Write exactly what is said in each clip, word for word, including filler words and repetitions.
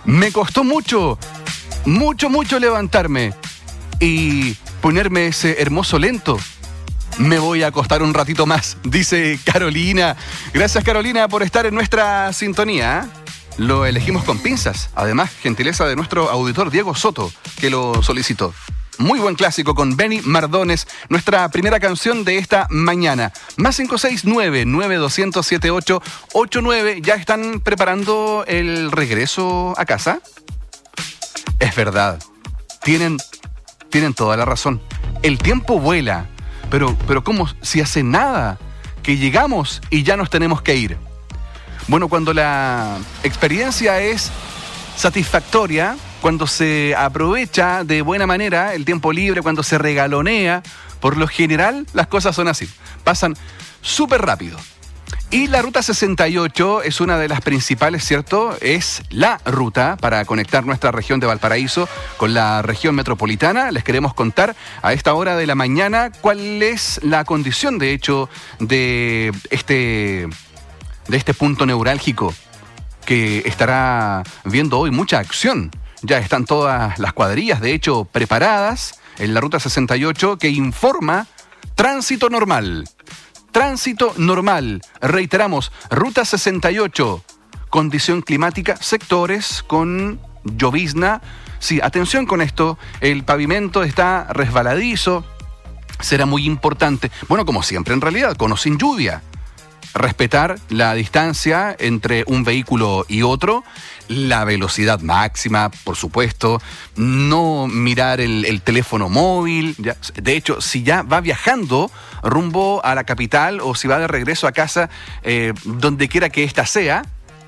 Me costó mucho, mucho, mucho levantarme y ponerme ese hermoso lento. Me voy a acostar un ratito más, dice Carolina. Gracias, Carolina, por estar en nuestra sintonía. Lo elegimos con pinzas. Además, gentileza de nuestro auditor Diego Soto, que lo solicitó. Muy buen clásico con Benny Mardones, nuestra primera canción de esta mañana. Más cinco seis nueve, nueve dos cero cero, siete ocho ocho nueve. ¿Ya están preparando el regreso a casa? Es verdad. Tienen, tienen toda la razón. El tiempo vuela. Pero, pero ¿cómo? Si hace nada que llegamos y ya nos tenemos que ir. Bueno, cuando la experiencia es satisfactoria, cuando se aprovecha de buena manera el tiempo libre, cuando se regalonea, por lo general las cosas son así, pasan súper rápido. Y la Ruta sesenta y ocho es una de las principales, ¿cierto? Es la ruta para conectar nuestra región de Valparaíso con la región metropolitana. Les queremos contar a esta hora de la mañana cuál es la condición, de hecho, de este, de este punto neurálgico que estará viendo hoy mucha acción. Ya están todas las cuadrillas, de hecho, preparadas en la Ruta sesenta y ocho, que informa tránsito normal. Tránsito normal. Reiteramos, Ruta sesenta y ocho. Condición climática, sectores con llovizna. Sí, atención con esto. El pavimento está resbaladizo. Será muy importante. Bueno, como siempre en realidad, con o sin lluvia. Respetar la distancia entre un vehículo y otro, la velocidad máxima, por supuesto, no mirar el, el teléfono móvil. Ya, de hecho, si ya va viajando rumbo a la capital o si va de regreso a casa, eh, donde quiera que ésta sea,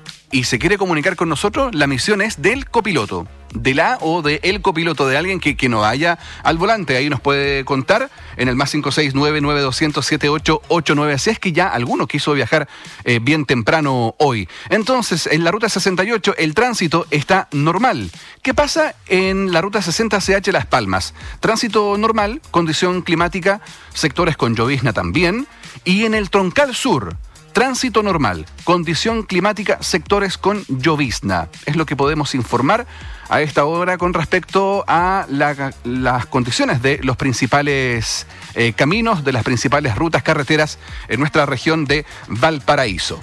y se quiere comunicar con nosotros, la misión es del copiloto, de la o de el copiloto, de alguien que, que no vaya al volante. Ahí nos puede contar en el más cinco seis nueve, nueve dos cero cero, siete ocho ocho nueve, si es que ya alguno quiso viajar eh, bien temprano hoy. Entonces, en la Ruta sesenta y ocho el tránsito está normal. ¿Qué pasa en la Ruta sesenta C H Las Palmas? Tránsito normal, condición climática, sectores con llovizna también. Y en el Troncal Sur, tránsito normal, condición climática, sectores con llovizna. Es lo que podemos informar a esta hora con respecto a la, las condiciones de los principales eh, caminos, de las principales rutas carreteras en nuestra región de Valparaíso.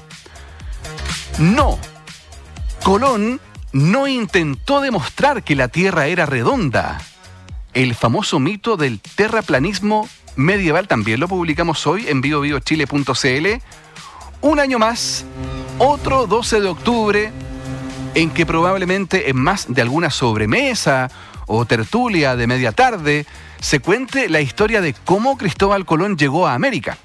No, Colón no intentó demostrar que la Tierra era redonda. El famoso mito del terraplanismo medieval también lo publicamos hoy en bio bio chile punto c l. Un año más, otro doce de octubre, en que probablemente en más de alguna sobremesa o tertulia de media tarde se cuente la historia de cómo Cristóbal Colón llegó a América.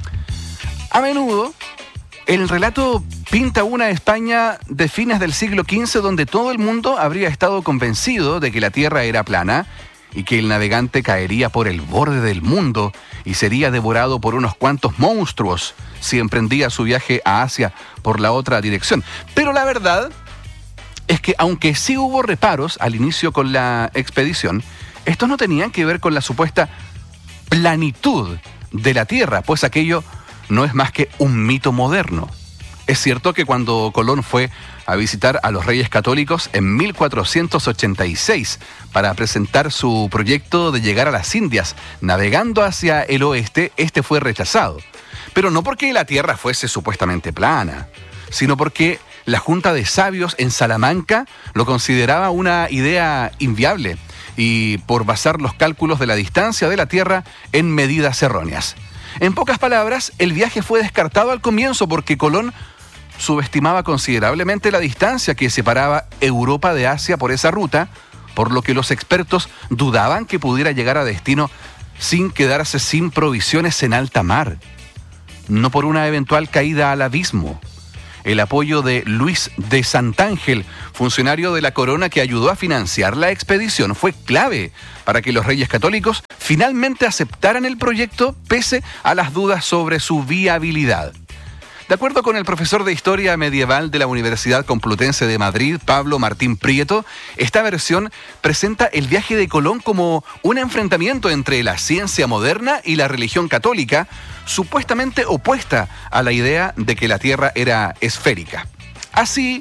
A menudo, el relato pinta una España de fines del siglo quince donde todo el mundo habría estado convencido de que la Tierra era plana y que el navegante caería por el borde del mundo y sería devorado por unos cuantos monstruos si emprendía su viaje a Asia por la otra dirección. Pero la verdad es que aunque sí hubo reparos al inicio con la expedición, estos no tenían que ver con la supuesta planitud de la Tierra, pues aquello no es más que un mito moderno. Es cierto que cuando Colón fue a visitar a los Reyes Católicos en mil cuatrocientos ochenta y seis para presentar su proyecto de llegar a las Indias navegando hacia el oeste, este fue rechazado. Pero no porque la Tierra fuese supuestamente plana, sino porque la Junta de Sabios en Salamanca lo consideraba una idea inviable y por basar los cálculos de la distancia de la Tierra en medidas erróneas. En pocas palabras, el viaje fue descartado al comienzo porque Colón subestimaba considerablemente la distancia que separaba Europa de Asia por esa ruta, por lo que los expertos dudaban que pudiera llegar a destino sin quedarse sin provisiones en alta mar, no por una eventual caída al abismo. El apoyo de Luis de Santángel, funcionario de la corona que ayudó a financiar la expedición, fue clave para que los Reyes Católicos finalmente aceptaran el proyecto pese a las dudas sobre su viabilidad. De acuerdo con el profesor de Historia Medieval de la Universidad Complutense de Madrid, Pablo Martín Prieto, esta versión presenta el viaje de Colón como un enfrentamiento entre la ciencia moderna y la religión católica, supuestamente opuesta a la idea de que la Tierra era esférica. Así,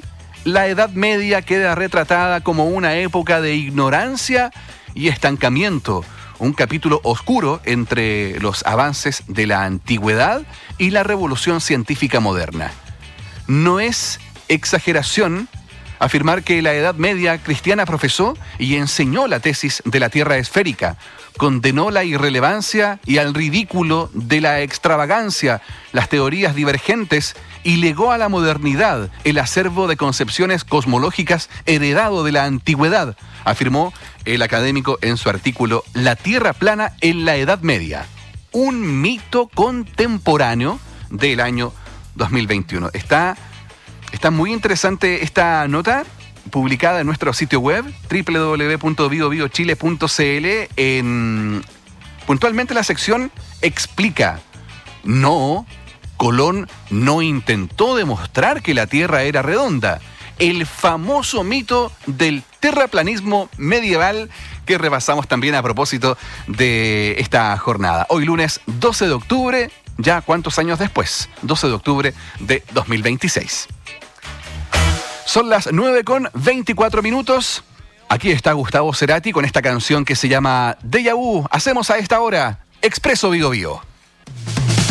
la Edad Media queda retratada como una época de ignorancia y estancamiento, un capítulo oscuro entre los avances de la antigüedad y la revolución científica moderna. No es exageración afirmar que la Edad Media cristiana profesó y enseñó la tesis de la Tierra esférica, condenó la irrelevancia y al ridículo de la extravagancia, las teorías divergentes y legó a la modernidad el acervo de concepciones cosmológicas heredado de la antigüedad, afirmó el académico en su artículo La Tierra plana en la Edad Media, un mito contemporáneo del año dos mil veintiuno. Está, está muy interesante esta nota, publicada en nuestro sitio web doble u doble u doble u punto bio bio chile punto c l. En, puntualmente la sección explica, no, Colón no intentó demostrar que la Tierra era redonda. El famoso mito del terraplanismo medieval que repasamos también a propósito de esta jornada. Hoy lunes doce de octubre, ya cuántos años después, doce de octubre de dos mil veintiséis. Son las nueve con veinticuatro minutos. Aquí está Gustavo Cerati con esta canción que se llama Déjà Vu. Hacemos a esta hora Expreso Bio Bio.